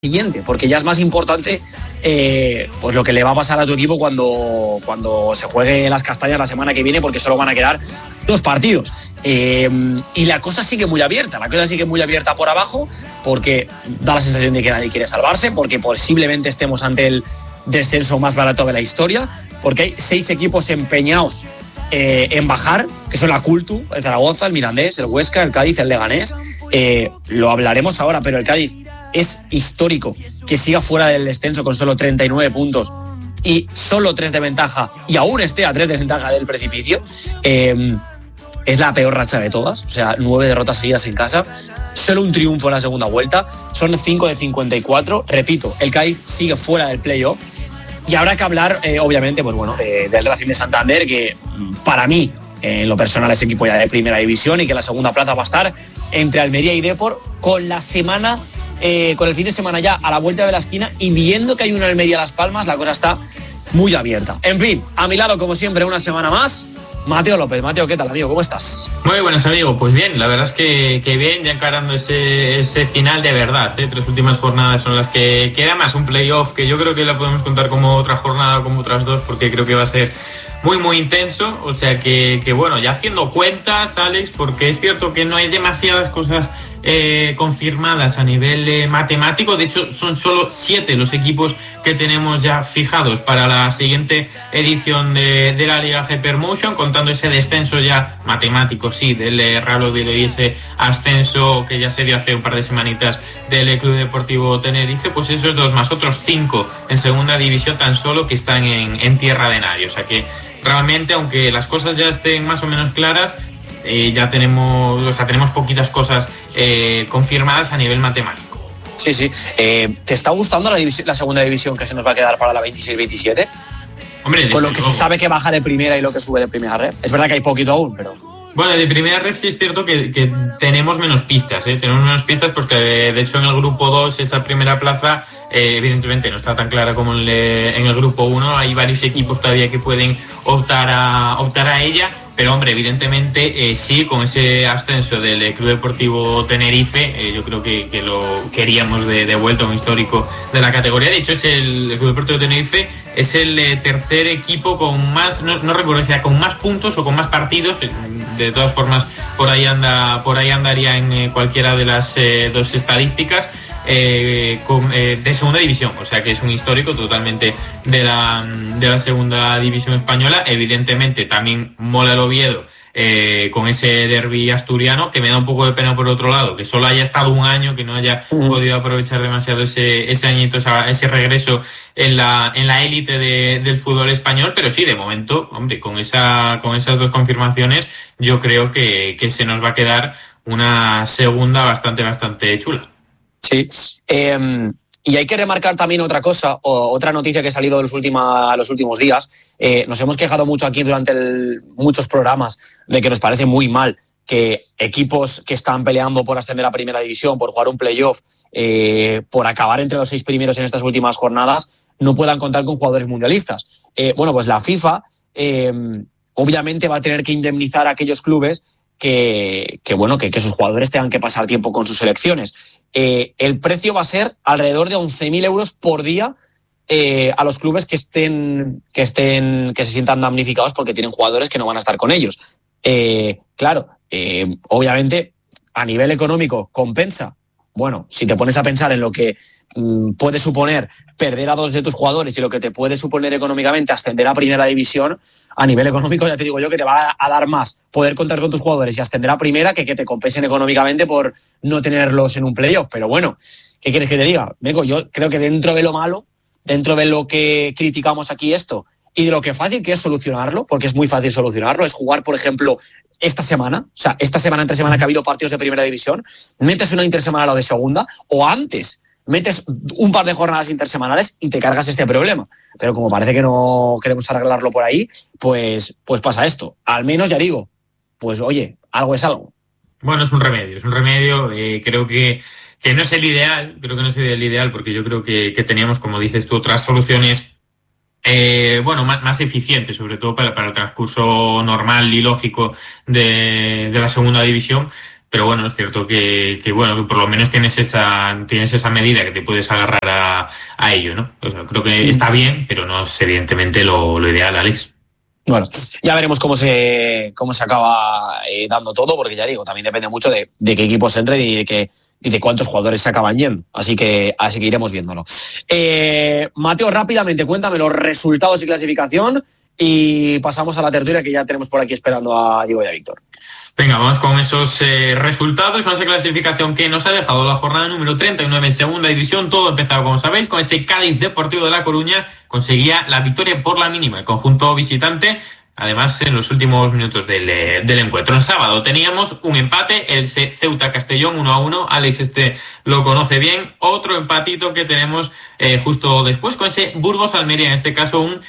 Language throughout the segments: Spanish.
siguiente, porque ya es más importante pues lo que le va a pasar a tu equipo cuando se juegue las castañas la semana que viene, porque solo van a quedar 2 partidos. Y la cosa sigue muy abierta, por abajo, porque da la sensación de que nadie quiere salvarse, porque posiblemente estemos ante el descenso más barato de la historia, porque hay 6 equipos empeñados en bajar, que son la Cultu, el Zaragoza, el Mirandés, el Huesca, el Cádiz, el Leganés. Lo hablaremos ahora, pero el Cádiz es histórico que siga fuera del descenso con solo 39 puntos y solo 3 de ventaja, y aún esté a 3 de ventaja del precipicio. Es la peor racha de todas, o sea, 9 derrotas seguidas en casa, solo un triunfo en la segunda vuelta, son 5 de 54. Repito, el Cádiz sigue fuera del playoff. Y habrá que hablar, obviamente, pues bueno, del Racing de Santander, que para mí, en lo personal, es equipo ya de primera división, y que la segunda plaza va a estar entre Almería y Depor, con el fin de semana ya a la vuelta de la esquina, y viendo que hay una Almería Las Palmas, la cosa está muy abierta. En fin, a mi lado, como siempre, una semana más, Mateo López. Mateo, ¿qué tal, amigo? ¿Cómo estás? Muy buenas, amigo. Pues bien, la verdad es que bien, ya encarando ese final de verdad. 3 últimas jornadas son las que queda, más un playoff que yo creo que la podemos contar como otra jornada, como otras 2, porque creo que va a ser muy, muy intenso. O sea que bueno, ya haciendo cuentas, Alex, porque es cierto que no hay demasiadas cosas confirmadas a nivel matemático. De hecho, son solo 7 los equipos que tenemos ya fijados para la siguiente edición de la Liga Hypermotion, contando ese descenso ya matemático, sí, del Real Oviedo, y ese ascenso que ya se dio hace un par de semanitas del Club Deportivo Tenerife. Pues esos 2 más otros 5 en segunda división tan solo, que están en tierra de nadie. O sea que realmente, aunque las cosas ya estén más o menos claras, ya tenemos poquitas cosas confirmadas a nivel matemático. Sí. ¿Te está gustando la segunda división que se nos va a quedar para la 26-27? Hombre, con lo que se sabe que baja de primera y lo que sube de primera red. Es verdad que hay poquito aún, pero... Bueno, de primera red sí es cierto que tenemos menos pistas, tenemos menos pistas, porque de hecho en el grupo 2 esa primera plaza evidentemente no está tan clara como en el grupo 1. Hay varios equipos todavía que pueden optar a ella. Pero hombre, evidentemente sí, con ese ascenso del Club Deportivo Tenerife, yo creo que lo queríamos de vuelta, un histórico de la categoría. De hecho, el Club Deportivo Tenerife es el tercer equipo con más, no recuerdo si era con más puntos o con más partidos. De todas formas, por ahí andaría en cualquiera de las 2 estadísticas. De segunda división, o sea que es un histórico totalmente de la segunda división española. Evidentemente también mola el Oviedo con ese derbi asturiano, que me da un poco de pena por otro lado, que solo haya estado un año, que no haya podido aprovechar demasiado ese añito, ese regreso en la élite del fútbol español. Pero sí, de momento, hombre, con esas 2 confirmaciones, yo creo que se nos va a quedar una segunda bastante chula. Sí, y hay que remarcar también otra cosa, otra noticia que ha salido los últimos días. Nos hemos quejado mucho aquí durante muchos programas de que nos parece muy mal que equipos que están peleando por ascender a primera división, por jugar un playoff, por acabar entre los 6 primeros en estas últimas jornadas, no puedan contar con jugadores mundialistas. Bueno, pues la FIFA obviamente va a tener que indemnizar a aquellos clubes que sus jugadores tengan que pasar tiempo con sus selecciones. El precio va a ser alrededor de 11.000 euros por día a los clubes que se sientan damnificados porque tienen jugadores que no van a estar con ellos. Claro, obviamente a nivel económico compensa. Bueno, si te pones a pensar en lo que puede suponer perder a 2 de tus jugadores y lo que te puede suponer económicamente ascender a primera división, a nivel económico ya te digo yo que te va a dar más poder contar con tus jugadores y ascender a primera que te compensen económicamente por no tenerlos en un playoff. Pero bueno, ¿qué quieres que te diga? Vengo, yo creo que dentro de lo malo, dentro de lo que criticamos aquí esto y de lo que fácil que es solucionarlo, porque es muy fácil solucionarlo, es jugar, por ejemplo, esta semana entre semana que ha habido partidos de primera división, metes una intersemanal o de segunda, o antes metes un par de jornadas intersemanales y te cargas este problema. Pero como parece que no queremos arreglarlo por ahí, pues pasa esto. Al menos, ya digo, pues oye, algo es algo. Bueno, es un remedio. Creo que no es el ideal, porque yo creo que teníamos, como dices tú, otras soluciones más eficiente, sobre todo para el transcurso normal y lógico de la segunda división. pero bueno, es cierto que por lo menos tienes esa medida que te puedes agarrar a ello, ¿no? O sea, creo que está bien, pero no es evidentemente lo ideal, Alex. Bueno, ya veremos cómo se acaba dando todo, porque ya digo, también depende mucho de qué equipos entren y de cuántos jugadores se acaban yendo. Así que iremos viéndolo. Mateo, rápidamente, cuéntame los resultados y clasificación y pasamos a la tertulia que ya tenemos por aquí esperando a Diego y a Víctor. Venga, vamos con esos resultados, con esa clasificación que nos ha dejado la jornada número 39 en segunda división. Todo empezaba, como sabéis, con ese Cádiz Deportivo de La Coruña. Conseguía la victoria por la mínima el conjunto visitante. Además, en los últimos minutos del encuentro. En sábado teníamos un empate, el Ceuta-Castellón 1-1. Alex lo conoce bien. Otro empatito que tenemos justo después con ese Burgos-Almería, en este caso un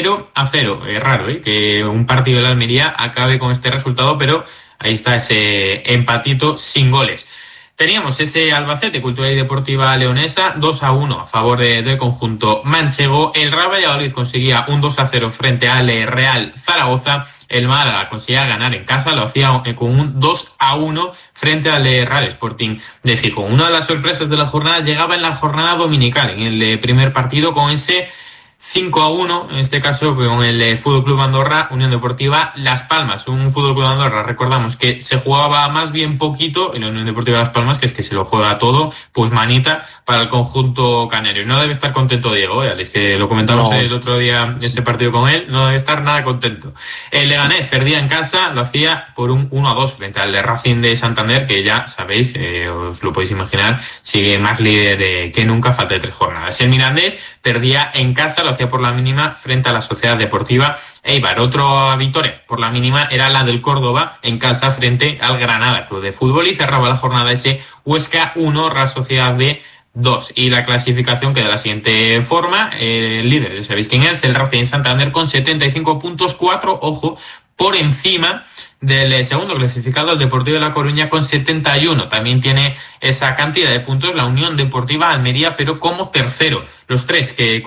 0-0. Es raro que un partido de la Almería acabe con este resultado, pero ahí está ese empatito sin goles. Teníamos ese Albacete Cultural y Deportiva Leonesa 2-1 a favor del conjunto manchego. El Real Valladolid conseguía un 2-0 frente al Real Zaragoza. El Málaga conseguía ganar en casa, lo hacía con un 2-1 frente al Real Sporting de Gijón. Una de las sorpresas de la jornada llegaba en la jornada dominical, en el primer partido con ese 5-1, en este caso con el Fútbol Club Andorra, Unión Deportiva Las Palmas. Un Fútbol Club Andorra, recordamos que se jugaba más bien poquito en la Unión Deportiva Las Palmas, que es que se lo juega todo, pues manita para el conjunto canario. No debe estar contento Diego, es que lo comentamos el otro día este partido con él, no debe estar nada contento. El Leganés perdía en casa, lo hacía por un 1-2 frente al Racing de Santander, que ya sabéis, os lo podéis imaginar, sigue más líder que nunca, falta de 3 jornadas. El Mirandés perdía en casa, lo hacía por la mínima frente a la Sociedad Deportiva Eibar. Otra victoria por la mínima era la del Córdoba en casa frente al Granada Club de Fútbol, y cerraba la jornada ese Huesca 1, Real Sociedad B 2. Y la clasificación queda de la siguiente forma. El líder, ya sabéis quién es, el Racing Santander con 75 puntos, 4, ojo, por encima del segundo clasificado, el Deportivo de La Coruña, con 71. También tiene esa cantidad de puntos la Unión Deportiva Almería, pero como tercero. Los otros tres que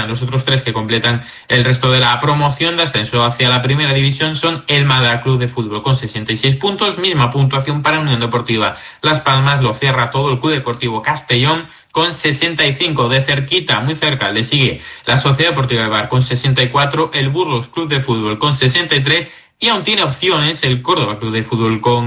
completan el resto de la promoción de ascenso hacia la primera división son el Málaga Club de Fútbol con 66 puntos, misma puntuación para Unión Deportiva Las Palmas. Lo cierra todo el Club Deportivo Castellón con 65. De cerquita, muy cerca, le sigue la Sociedad Deportiva Eibar con 64, el Burgos Club de Fútbol con 63, y aún tiene opciones el Córdoba Club de Fútbol con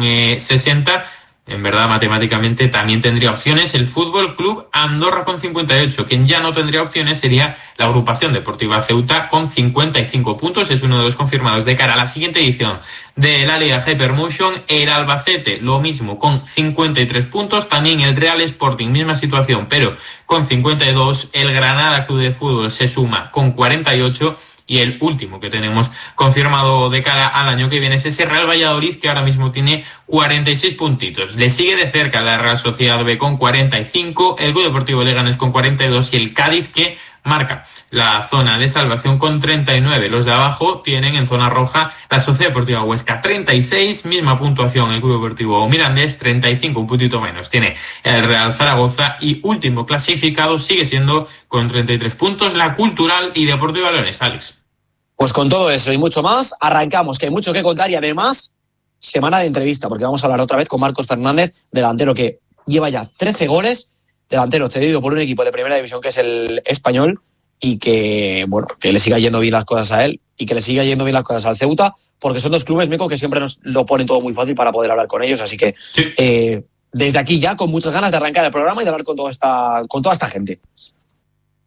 60. En verdad, matemáticamente también tendría opciones el Fútbol Club Andorra con 58. Quien ya no tendría opciones sería la Agrupación Deportiva Ceuta con 55 puntos. Es uno de los confirmados de cara a la siguiente edición de la Liga Hypermotion. El Albacete, lo mismo, con 53 puntos. También el Real Sporting, misma situación, pero con 52. El Granada Club de Fútbol se suma con 48. Y el último que tenemos confirmado de cara al año que viene es ese Real Valladolid, que ahora mismo tiene 46 puntitos. Le sigue de cerca la Real Sociedad B con 45, el Club Deportivo Leganés con 42 y el Cádiz, que marca la zona de salvación con 39. Los de abajo tienen en zona roja la Sociedad Deportiva Huesca 36, misma puntuación el Club Deportivo Mirandés 35, un puntito menos tiene el Real Zaragoza, y último clasificado sigue siendo con 33 puntos la Cultural y Deportiva Leones. Alex. Pues con todo eso y mucho más, arrancamos, que hay mucho que contar, y además semana de entrevista, porque vamos a hablar otra vez con Marcos Fernández, delantero que lleva ya 13 goles, delantero cedido por un equipo de primera división que es el Español, y que, bueno, que le siga yendo bien las cosas a él y que le siga yendo bien las cosas al Ceuta, porque son dos clubes, Meco, que siempre nos lo ponen todo muy fácil para poder hablar con ellos. Así que sí. Desde aquí ya con muchas ganas de arrancar el programa y de hablar con toda esta gente.